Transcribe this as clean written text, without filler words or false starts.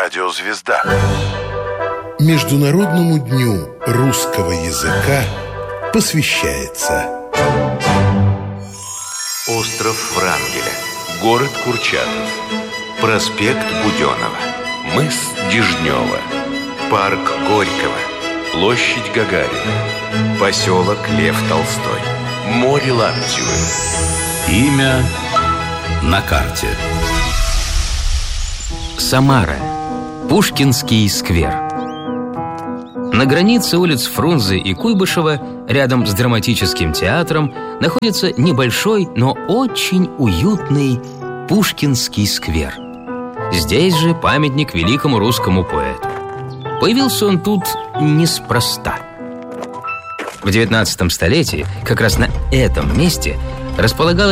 радиозвезда. Международному дню русского языка посвящается остров Врангеля, Город Курчатов, проспект Буденова, мыс Дежнева, парк Горького, площадь Гагарина, поселок Лев Толстой, море Лаптевы. Имя на карте. Самара. Пушкинский сквер. На границе улиц Фрунзе и Куйбышева, рядом с драматическим театром, находится небольшой, но очень уютный Пушкинский сквер. Здесь же памятник великому русскому поэту. Появился он тут неспроста. В 19 столетии как раз на этом месте располагалась